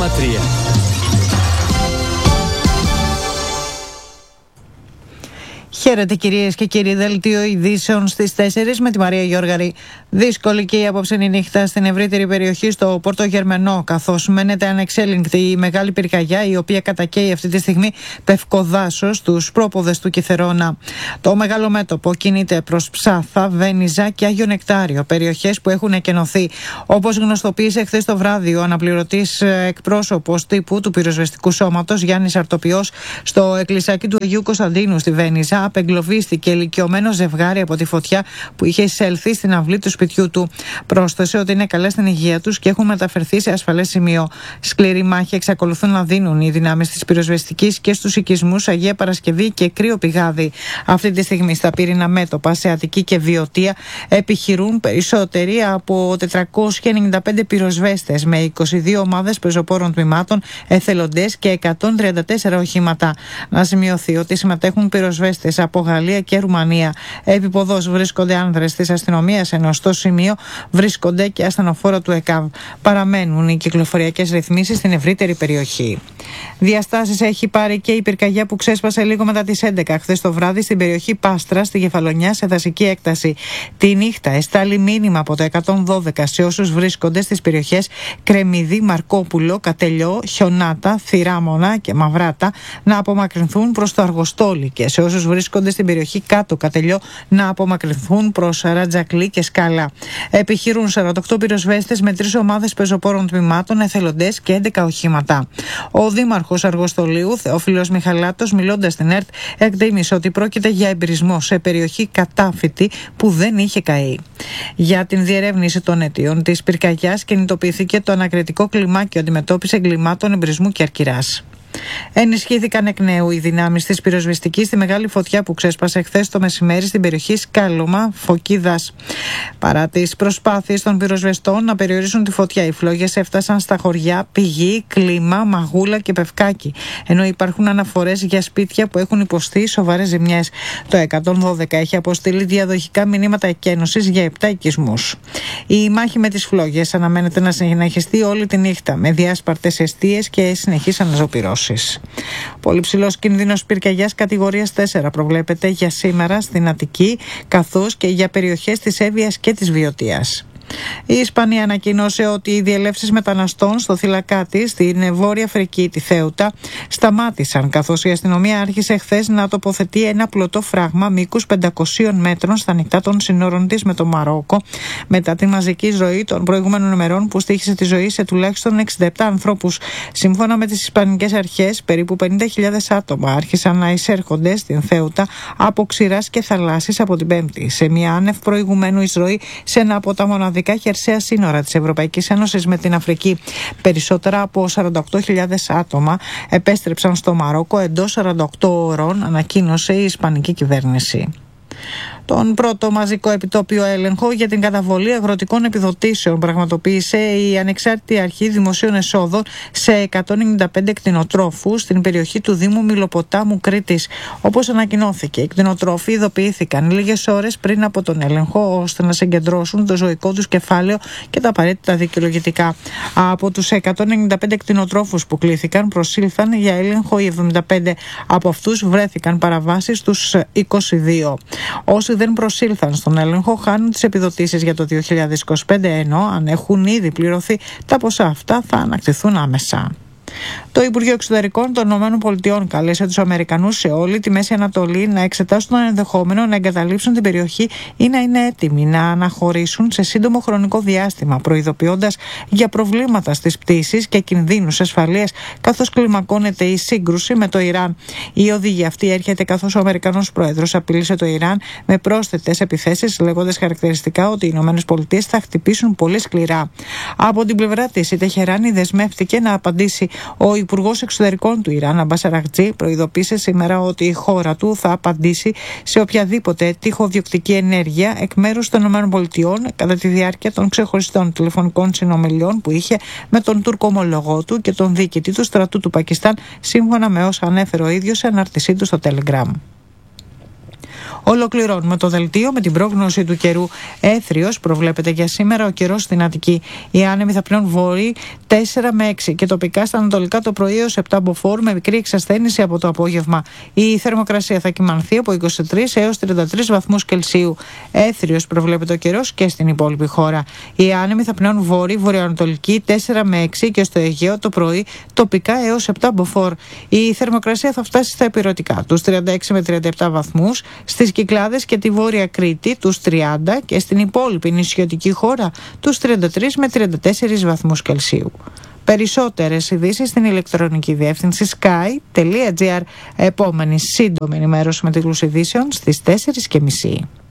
Χαίρετε κυρίες και κύριοι, δελτίο ειδήσεων στις 4 με τη Μαρία Γιώργαρη. Δύσκολη και η απόψινη νύχτα στην ευρύτερη περιοχή στο Πόρτο Γερμενό, καθώς μένεται ανεξέλιγκτη η μεγάλη πυρκαγιά η οποία κατακαίει αυτή τη στιγμή πευκοδάσος στους πρόποδες του Κιθερώνα. Το μεγάλο μέτωπο κινείται προς Ψάθα, Βένιζα και Άγιο Νεκτάριο, περιοχές που έχουν εκενωθεί. Όπως γνωστοποίησε χθες το βράδυ ο αναπληρωτής εκπρόσωπος τύπου του πυροσβεστικού σώματος Γιάννης Αρτοπιός, στο εκκλησάκι του Αγίου Κωνσταντίνου στη Βένιζα απεγκλωβίστηκε ηλικιωμένο ζευγάρι από τη φωτιά που είχε εισέλθει στην αυλή του σπιτιού του. Πρόσθεσε ότι είναι καλά στην υγεία τους και έχουν μεταφερθεί σε ασφαλές σημείο. Σκληρή μάχη εξακολουθούν να δίνουν οι δυνάμεις της πυροσβεστικής και στους οικισμούς Αγία Παρασκευή και Κρύο Πηγάδι. Αυτή τη στιγμή στα πύρινα μέτωπα σε Αττική και Βιωτία επιχειρούν περισσότεροι από 495 πυροσβέστες με 22 ομάδες πεζοπόρων τμήματων, εθελοντές και 134 οχήματα. Να σημειωθεί ότι συμμετέχουν πυροσβέστες από Γαλλία και Ρουμανία. Επίποδος βρίσκονται άνδρες της αστυνομίας, ενώ στο σημείο βρίσκονται και ασθενοφόρο του ΕΚΑΒ. Παραμένουν οι κυκλοφοριακές ρυθμίσεις στην ευρύτερη περιοχή. Διαστάσεις έχει πάρει και η πυρκαγιά που ξέσπασε λίγο μετά τις 11 χθες το βράδυ στην περιοχή Πάστρα, στη Κεφαλονιά, σε δασική έκταση. Τη νύχτα εστάλει μήνυμα από το 112 σε όσους βρίσκονται στις περιοχές Κρεμμύδη, Μαρκόπουλο, Κατελιό, Χιονάτα, Θηράμονα και Μαυράτα να απομακρυνθούν προς το Αργοστόλι και σε όσους βρίσκονται στην περιοχή Κάτω Κατελιό να απομακρυνθούν προς Ρατζακλή και Σκάλα. Επιχειρούν 48 πυροσβέστες με 3 ομάδες πεζοπόρων τμήματων, εθελοντές και 11 οχήματα. Ο Δήμαρχος Αργοστολίου, Θεόφιλος Μιχαλάτος, μιλώντας στην ΕΡΤ, εκτίμησε ότι πρόκειται για εμπειρισμό σε περιοχή κατάφυτη που δεν είχε καεί. Για την διερεύνηση των αιτίων της πυρκαγιάς κινητοποιήθηκε το ανακριτικό κλιμάκιο αντιμετώπιση εγκλημάτων εμπρισμού και αρκυράς. Ενισχύθηκαν εκ νέου οι δυνάμεις της πυροσβεστικής στη μεγάλη φωτιά που ξέσπασε χθες το μεσημέρι στην περιοχή Σκάλωμα, Φωκίδας. Παρά τις προσπάθειες των πυροσβεστών να περιορίσουν τη φωτιά, οι φλόγες έφτασαν στα χωριά Πηγή, Κλίμα, Μαγούλα και Πευκάκι, ενώ υπάρχουν αναφορές για σπίτια που έχουν υποστεί σοβαρές ζημιές. Το 112 έχει αποστείλει διαδοχικά μηνύματα εκένωσης για 7 οικισμούς. Η μάχη με τις φλόγες αναμένεται να συνεχιστεί όλη τη νύχτα με διάσπαρτες εστίες και συνεχείς αναζωπυρώσεις. Πολύ ψηλός κίνδυνος πυρκαγιάς κατηγορίας 4 προβλέπεται για σήμερα στην Αττική, καθώς και για περιοχές της Εύβοιας και της Βιωτίας. Η Ισπανία ανακοίνωσε ότι οι διελεύσεις μεταναστών στο θύλακά της στην Βόρεια Αφρική, τη Θέουτα, σταμάτησαν, καθώς η αστυνομία άρχισε χθες να τοποθετεί ένα πλωτό φράγμα μήκους 500 μέτρων στα ανοιχτά των συνόρων της με το Μαρόκο, μετά τη μαζική εισρωή των προηγούμενων ημερών που στοίχησε τη ζωή σε τουλάχιστον 67 ανθρώπους. Σύμφωνα με τις ισπανικές αρχές, περίπου 50.000 άτομα άρχισαν να εισέρχονται στην Θέουτα από ξηράς και θαλάσσης από την Πέμπτη, σε μια άνευ προηγουμένου εισρωή σε ένα από τα μοναδικά χερσαία σύνορα της Ευρωπαϊκής Ένωσης με την Αφρική. Περισσότερα από 48.000 άτομα επέστρεψαν στο Μαρόκο εντός 48 ώρων, ανακοίνωσε η Ισπανική κυβέρνηση. Τον πρώτο μαζικό επιτόπιο έλεγχο για την καταβολή αγροτικών επιδοτήσεων πραγματοποίησε η Ανεξάρτητη Αρχή Δημοσίων Εσόδων σε 195 κτηνοτρόφους στην περιοχή του Δήμου Μιλοποτάμου Κρήτης. Όπως ανακοινώθηκε, οι κτηνοτρόφοι ειδοποιήθηκαν λίγες ώρες πριν από τον έλεγχο ώστε να συγκεντρώσουν το ζωικό τους κεφάλαιο και τα απαραίτητα δικαιολογητικά. Από τους 195 κτηνοτρόφους που κλήθηκαν, προσήλθαν για έλεγχο οι 75. Από αυτούς βρέθηκαν παραβάσεις στους 22. Όσοι δεν προσήλθαν στον έλεγχο χάνουν τις επιδοτήσεις για το 2025, ενώ αν έχουν ήδη πληρωθεί τα ποσά αυτά θα ανακτηθούν άμεσα. Το Υπουργείο Εξωτερικών των ΗΠΑ καλέσε τους Αμερικανούς σε όλη τη Μέση Ανατολή να εξετάσουν τον ενδεχόμενο να εγκαταλείψουν την περιοχή ή να είναι έτοιμοι να αναχωρήσουν σε σύντομο χρονικό διάστημα, προειδοποιώντας για προβλήματα στις πτήσεις και κινδύνους ασφαλείας, καθώς κλιμακώνεται η σύγκρουση με το Ιράν. Η οδηγία αυτή έρχεται καθώς ο Αμερικανός Πρόεδρος απείλησε το Ιράν με πρόσθετες επιθέσεις, λέγοντας χαρακτηριστικά ότι οι ΗΠΑ θα χτυπήσουν πολύ σκληρά. Από την πλευρά της, η Τεχεράνη δεσμεύτηκε να απαντήσει. Ο Υπουργός Εξωτερικών του Ιράν, Αμπάς Αραγτζή, προειδοποίησε σήμερα ότι η χώρα του θα απαντήσει σε οποιαδήποτε τυχοδιοκτική ενέργεια εκ μέρους των ΗΠΑ κατά τη διάρκεια των ξεχωριστών τηλεφωνικών συνομιλιών που είχε με τον Τούρκο ομολογό του και τον διοικητή του στρατού του Πακιστάν, σύμφωνα με όσα ανέφερε ο ίδιος σε ανάρτησή του στο Telegram. Ολοκληρώνουμε το δελτίο με την πρόγνωση του καιρού. Έθριος προβλέπεται για σήμερα ο καιρός στην Αττική. Οι άνεμοι θα πνέουν βορρή 4 με 6 και τοπικά στα ανατολικά το πρωί έως 7 μποφόρ με μικρή εξασθένηση από το απόγευμα. Η θερμοκρασία θα κυμανθεί από 23 έως 33 βαθμούς Κελσίου. Έθριος προβλέπεται ο καιρός και στην υπόλοιπη χώρα. Οι άνεμοι θα πνέουν βορειοανατολική 4 με 6 και στο Αιγαίο το πρωί τοπικά έως 7 μποφόρ. Η θερμοκρασία θα φτάσει στα ηπειρωτικά, τους 36 με 37 βαθμούς, στις Κυκλάδες και τη Βόρεια Κρήτη τους 30 και στην υπόλοιπη νησιωτική χώρα τους 33 με 34 βαθμούς Κελσίου. Περισσότερες ειδήσεις στην ηλεκτρονική διεύθυνση sky.gr. Επόμενη σύντομη ενημέρωση με τίτλους ειδήσεων στις 4:30.